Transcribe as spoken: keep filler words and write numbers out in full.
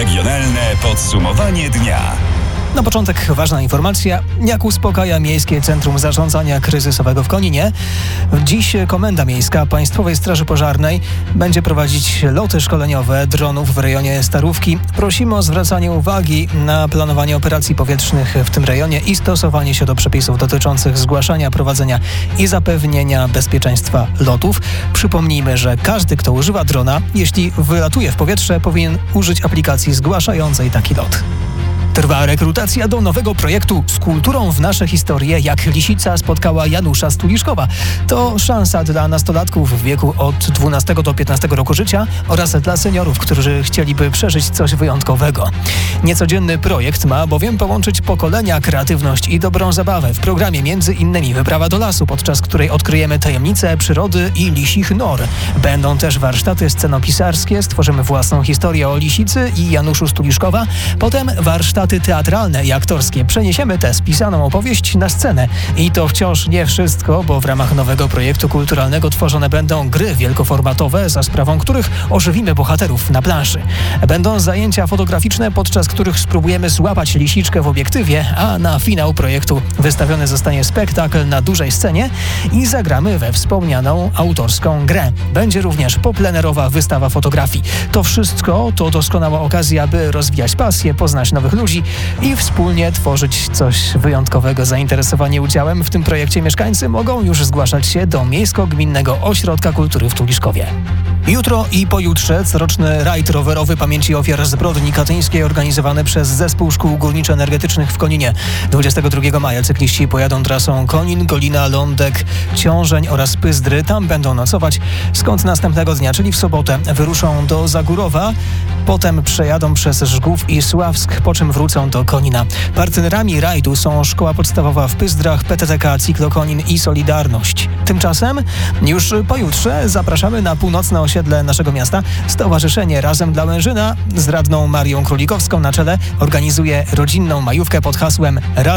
Regionalne podsumowanie dnia. Na początek ważna informacja, jak uspokaja Miejskie Centrum Zarządzania Kryzysowego w Koninie. Dziś Komenda Miejska Państwowej Straży Pożarnej będzie prowadzić loty szkoleniowe dronów w rejonie Starówki. Prosimy o zwracanie uwagi na planowanie operacji powietrznych w tym rejonie i stosowanie się do przepisów dotyczących zgłaszania, prowadzenia i zapewnienia bezpieczeństwa lotów. Przypomnijmy, że każdy, kto używa drona, jeśli wylatuje w powietrze, powinien użyć aplikacji zgłaszającej taki lot. Trwa rekrutacja do nowego projektu Z kulturą w nasze historie, jak Lisica spotkała Janusza Stuliszkowa. To szansa dla nastolatków w wieku od dwunastego do piętnastego roku życia oraz dla seniorów, którzy chcieliby przeżyć coś wyjątkowego. Niecodzienny projekt ma bowiem połączyć pokolenia, kreatywność i dobrą zabawę. W programie między innymi wyprawa do lasu, podczas której odkryjemy tajemnice przyrody i lisich nor. Będą też warsztaty scenopisarskie, stworzymy własną historię o Lisicy i Januszu Stuliszkowa. Potem warsztaty teatralne i aktorskie. Przeniesiemy tę spisaną opowieść na scenę. I to wciąż nie wszystko, bo w ramach nowego projektu kulturalnego tworzone będą gry wielkoformatowe, za sprawą których ożywimy bohaterów na planszy. Będą zajęcia fotograficzne, podczas których spróbujemy złapać lisiczkę w obiektywie, a na finał projektu wystawiony zostanie spektakl na dużej scenie i zagramy we wspomnianą autorską grę. Będzie również poplenerowa wystawa fotografii. To wszystko to doskonała okazja, by rozwijać pasję, poznać nowych ludzi i wspólnie tworzyć coś wyjątkowego. Zainteresowani udziałem w tym projekcie mieszkańcy mogą już zgłaszać się do Miejsko-Gminnego Ośrodka Kultury w Tuliszkowie. Jutro i pojutrze coroczny rajd rowerowy pamięci ofiar zbrodni katyńskiej organizowany przez Zespół Szkół Górniczo-Energetycznych w Koninie. dwudziestego drugiego maja cykliści pojadą trasą Konin, Golina, Lądek, Ciążeń oraz Pyzdry. Tam będą nocować, skąd następnego dnia, czyli w sobotę, wyruszą do Zagórowa, potem przejadą przez Żgów i Sławsk, po czym wrócą do Konina. Partnerami rajdu są Szkoła Podstawowa w Pyzdrach, P T T K, Cyklokonin i Solidarność. Tymczasem już pojutrze zapraszamy na północne osiedle naszego miasta. Stowarzyszenie Razem dla Łężyna z radną Marią Królikowską na czele organizuje rodzinną majówkę pod hasłem Razem